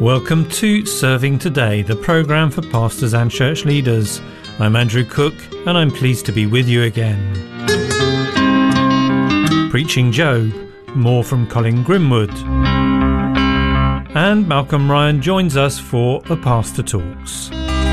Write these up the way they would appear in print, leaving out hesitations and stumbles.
Welcome to Serving Today, the programme for pastors and church leaders. I'm Andrew Cook and I'm pleased to be with you again. Preaching Job, more from Colin Grimwood. And Malcolm Ryan joins us for the Pastor Talks.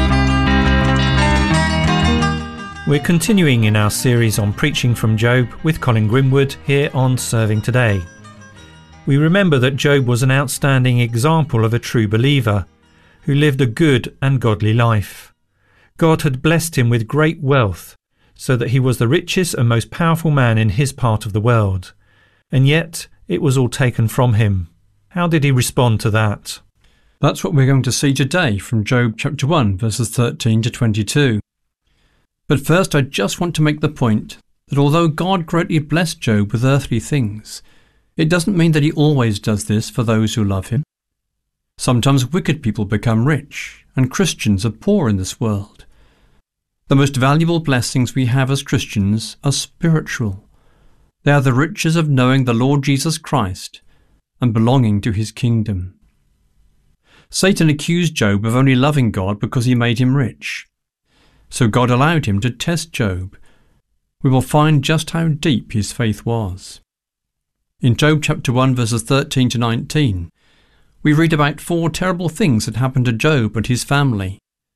We're continuing in our series on Preaching from Job with Colin Grimwood here on Serving Today. We remember that Job was an outstanding example of a true believer who lived a good and godly life. God had blessed him with great wealth so that he was the richest and most powerful man in his part of the world. And yet it was all taken from him. How did he respond to that? That's what we're going to see today from Job chapter 1 verses 13 to 22. But first I just want to make the point that although God greatly blessed Job with earthly things, it doesn't mean that he always does this for those who love him. Sometimes wicked people become rich, and Christians are poor in this world. The most valuable blessings we have as Christians are spiritual. They are the riches of knowing the Lord Jesus Christ and belonging to his kingdom. Satan accused Job of only loving God because he made him rich. So God allowed him to test Job. We will find just how deep his faith was. In Job chapter 1 verses 13 to 19, we read about 4 terrible things that happened to Job and his family.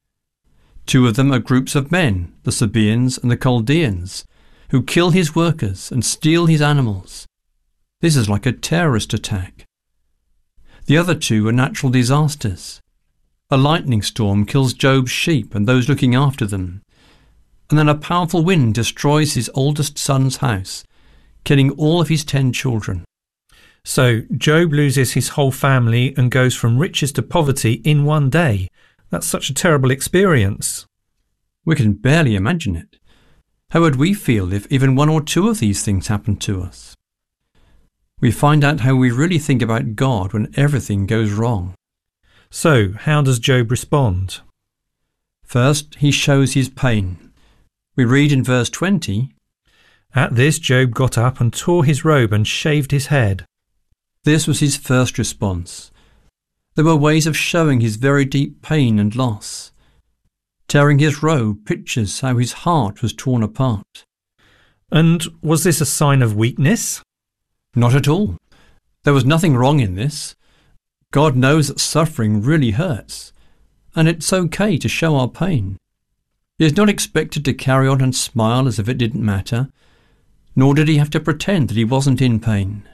2 of them are groups of men, the Sabaeans and the Chaldeans, who kill his workers and steal his animals. This is like a terrorist attack. The other 2 are natural disasters. A lightning storm kills Job's sheep and those looking after them, and then a powerful wind destroys his oldest son's house, killing all of his 10 children. So Job loses his whole family and goes from riches to poverty in one day. That's such a terrible experience. We can barely imagine it. How would we feel if even 1 or 2 of these things happened to us? We find out how we really think about God when everything goes wrong. So, how does Job respond? First, he shows his pain. We read in verse 20, "At this Job got up and tore his robe and shaved his head." This was his first response. There were ways of showing his very deep pain and loss. Tearing his robe pictures how his heart was torn apart. And was this a sign of weakness? Not at all. There was nothing wrong in this. God knows that suffering really hurts, and it's okay to show our pain. He is not expected to carry on and smile as if it didn't matter, nor did he have to pretend that he wasn't in pain.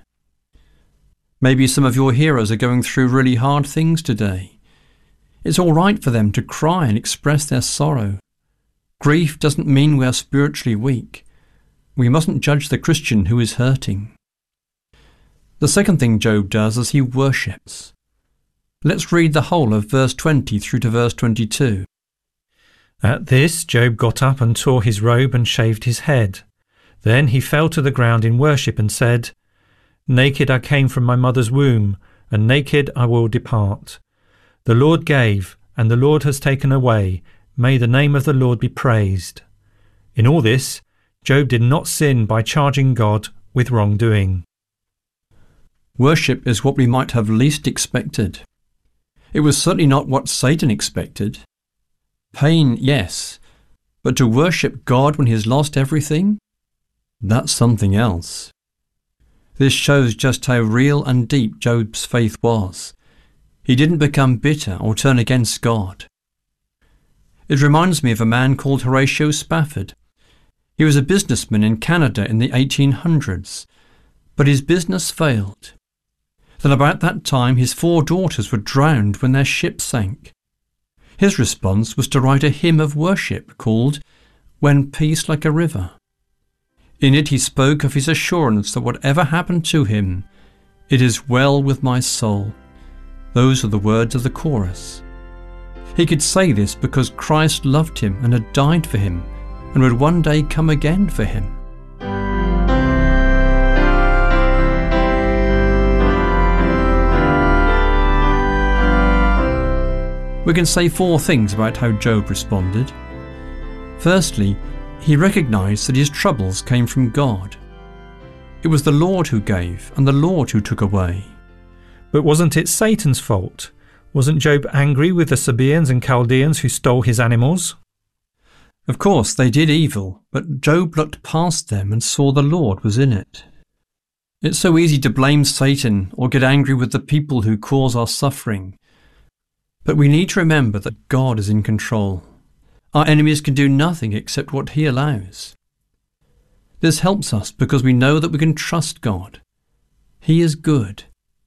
Maybe some of your hearers are going through really hard things today. It's all right for them to cry and express their sorrow. Grief doesn't mean we are spiritually weak. We mustn't judge the Christian who is hurting. The second thing Job does is he worships. Let's read the whole of verse 20 through to verse 22. At this Job got up and tore his robe and shaved his head. Then he fell to the ground in worship and said, "Naked I came from my mother's womb, and naked I will depart. The Lord gave, and the Lord has taken away. May the name of the Lord be praised." In all this, Job did not sin by charging God with wrongdoing. Worship is what we might have least expected. It was certainly not what Satan expected. Pain, yes, but to worship God when he has lost everything? That's something else. This shows just how real and deep Job's faith was. He didn't become bitter or turn against God. It reminds me of a man called Horatio Spafford. He was a businessman in Canada in the 1800s, but his business failed. Then about that time his 4 daughters were drowned when their ship sank. His response was to write a hymn of worship called "When Peace Like a River." In it he spoke of his assurance that whatever happened to him, "It is well with my soul." Those are the words of the chorus. He could say this because Christ loved him and had died for him and would one day come again for him. We can say 4 things about how Job responded. Firstly, he recognized that his troubles came from God. It was the Lord who gave and the Lord who took away. But wasn't it Satan's fault? Wasn't Job angry with the Sabaeans and Chaldeans who stole his animals? Of course, they did evil, but Job looked past them and saw the Lord was in it. It's so easy to blame Satan or get angry with the people who cause our suffering. But we need to remember that God is in control. Our enemies can do nothing except what He allows. This helps us because we know that we can trust God. He is good.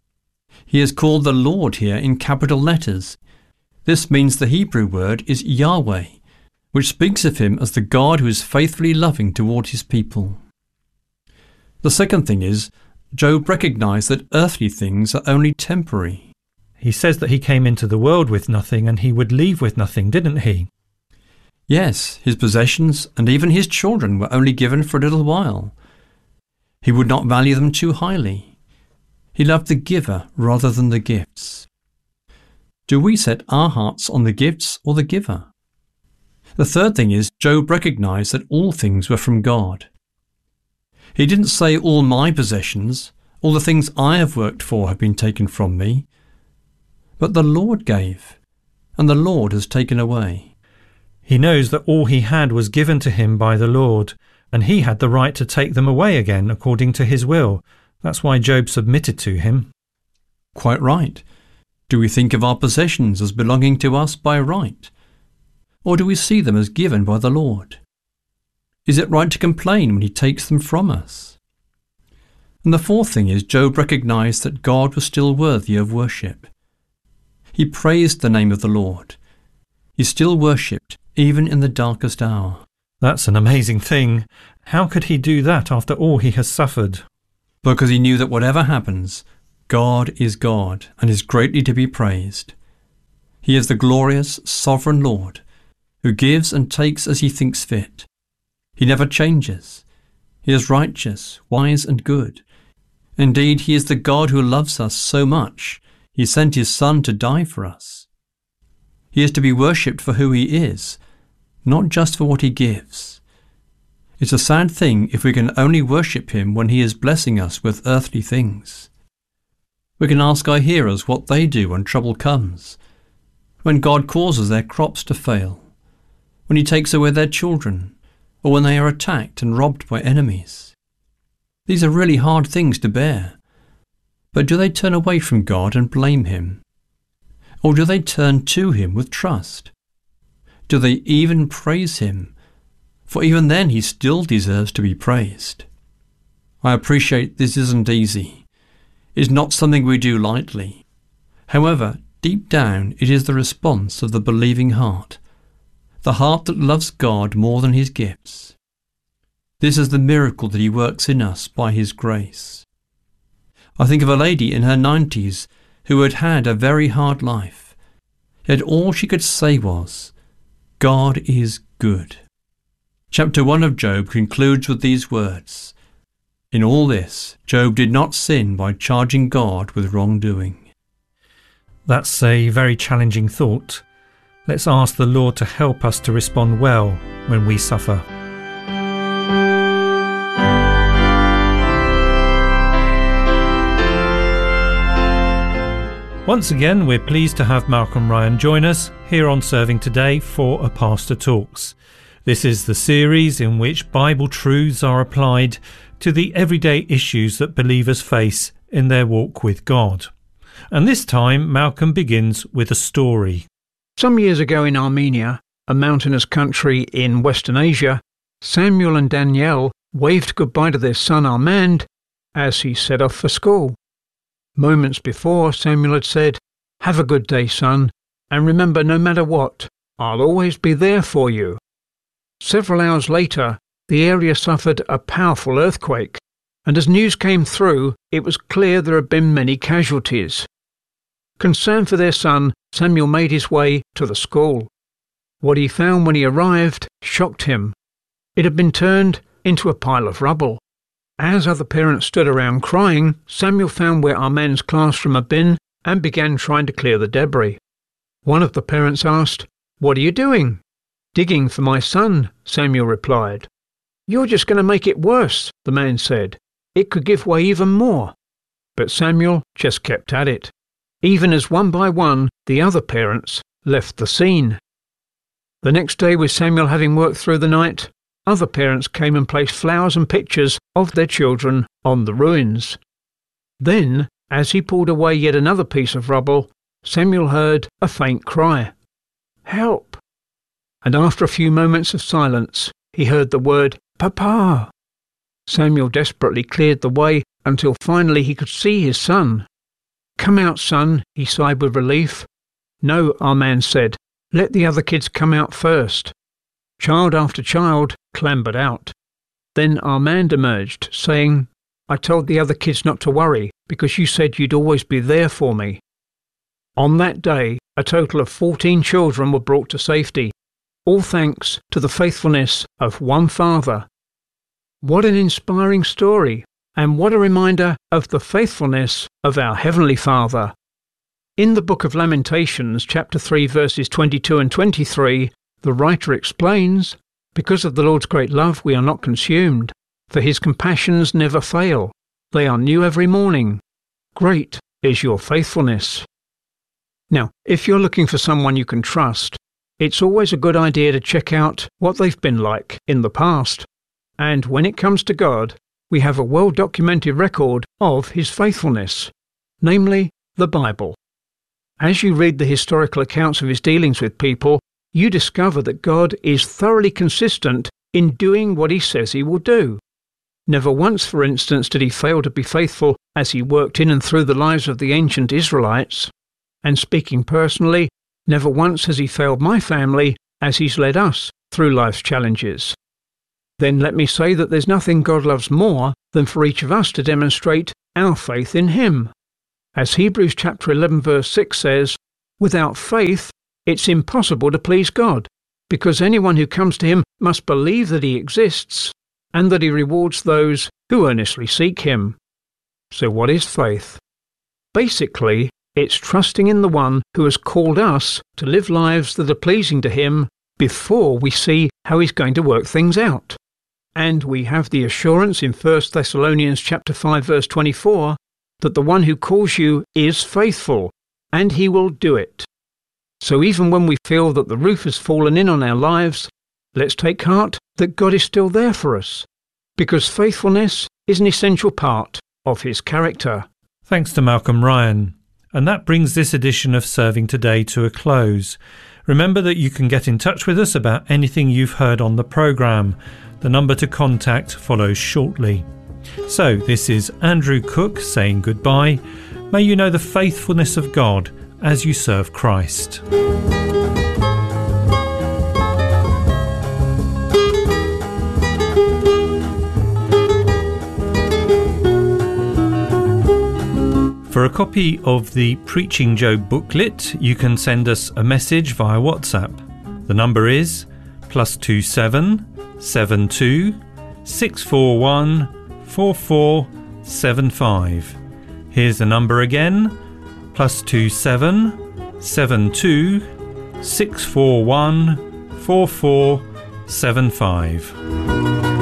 He is called the Lord here in capital letters. This means the Hebrew word is Yahweh, which speaks of Him as the God who is faithfully loving toward His people. The second thing is, Job recognized that earthly things are only temporary. He says that he came into the world with nothing and he would leave with nothing, didn't he? Yes, his possessions and even his children were only given for a little while. He would not value them too highly. He loved the giver rather than the gifts. Do we set our hearts on the gifts or the giver? The third thing is, Job recognized that all things were from God. He didn't say all my possessions, all the things I have worked for have been taken from me, but the Lord gave, and the Lord has taken away. He knows that all he had was given to him by the Lord, and he had the right to take them away again according to his will. That's why Job submitted to him. Quite right. Do we think of our possessions as belonging to us by right? Or do we see them as given by the Lord? Is it right to complain when He takes them from us? And the fourth thing is, Job recognized that God was still worthy of worship. He praised the name of the Lord. He still worshipped, even in the darkest hour. That's an amazing thing. How could he do that after all he has suffered? Because he knew that whatever happens, God is God and is greatly to be praised. He is the glorious, sovereign Lord, who gives and takes as He thinks fit. He never changes. He is righteous, wise and good. Indeed, He is the God who loves us so much, He sent His Son to die for us. He is to be worshipped for who He is, not just for what He gives. It's a sad thing if we can only worship Him when He is blessing us with earthly things. We can ask our hearers what they do when trouble comes, when God causes their crops to fail, when He takes away their children, or when they are attacked and robbed by enemies. These are really hard things to bear. But do they turn away from God and blame Him? Or do they turn to Him with trust? Do they even praise Him? For even then He still deserves to be praised. I appreciate this isn't easy. It's not something we do lightly. However, deep down it is the response of the believing heart. The heart that loves God more than His gifts. This is the miracle that He works in us by His grace. I think of a lady in her 90s who had had a very hard life, yet all she could say was, God is good. Chapter 1 of Job concludes with these words, In all this, Job did not sin by charging God with wrongdoing. That's a very challenging thought. Let's ask the Lord to help us to respond well when we suffer. Once again, we're pleased to have Malcolm Ryan join us here on Serving Today for A Pastor Talks. This is the series in which Bible truths are applied to the everyday issues that believers face in their walk with God. And this time, Malcolm begins with a story. Some years ago in Armenia, a mountainous country in Western Asia, Samuel and Danielle waved goodbye to their son Armand as he set off for school. Moments before, Samuel had said, "Have a good day, son, and remember, no matter what, I'll always be there for you." Several hours later, the area suffered a powerful earthquake, and as news came through, it was clear there had been many casualties. Concerned for their son, Samuel made his way to the school. What he found when he arrived shocked him. It had been turned into a pile of rubble. As other parents stood around crying, Samuel found where Armand's classroom had been and began trying to clear the debris. One of the parents asked, "What are you doing?" "Digging for my son," Samuel replied. "You're just going to make it worse," the man said. "It could give way even more." But Samuel just kept at it. even as one by one the other parents left the scene. The next day, with Samuel having worked through the night, other parents came and placed flowers and pictures of their children on the ruins. Then, as he pulled away yet another piece of rubble, Samuel heard a faint cry, "Help!" And after a few moments of silence, he heard the word, "Papa!" Samuel desperately cleared the way until finally he could see his son. "Come out, son," he sighed with relief. "No," our man said. "Let the other kids come out first." Child after child clambered out. Then Armand emerged, saying, "I told the other kids not to worry because you said you'd always be there for me." On that day, a total of 14 children were brought to safety, all thanks to the faithfulness of one father. What an inspiring story, and what a reminder of the faithfulness of our Heavenly Father. In the book of Lamentations, chapter 3, verses 22 and 23, the writer explains, "Because of the Lord's great love we are not consumed, for his compassions never fail. They are new every morning. Great is your faithfulness." Now, if you're looking for someone you can trust, it's always a good idea to check out what they've been like in the past. And when it comes to God, we have a well-documented record of his faithfulness, namely the Bible. As you read the historical accounts of his dealings with people, you discover that God is thoroughly consistent in doing what he says he will do. Never once, for instance, did he fail to be faithful as he worked in and through the lives of the ancient Israelites. And speaking personally, never once has he failed my family as he's led us through life's challenges. Then let me say that there's nothing God loves more than for each of us to demonstrate our faith in him. As Hebrews chapter 11 verse 6 says, "Without faith it's impossible to please God, because anyone who comes to him must believe that he exists and that he rewards those who earnestly seek him." So what is faith? Basically, it's trusting in the one who has called us to live lives that are pleasing to him before we see how he's going to work things out. And we have the assurance in 1 Thessalonians chapter 5 verse 24 that the one who calls you is faithful, and he will do it. So even when we feel that the roof has fallen in on our lives, let's take heart that God is still there for us, because faithfulness is an essential part of his character. Thanks to Malcolm Ryan. And that brings this edition of Serving Today to a close. Remember that you can get in touch with us about anything you've heard on the programme. The number to contact follows shortly. So this is Andrew Cook saying goodbye. May you know the faithfulness of God as you serve Christ. For a copy of the Preaching Job booklet, you can send us a message via WhatsApp. The number is +27 72 641 4475. Here's the number again, +27 72 641 4475.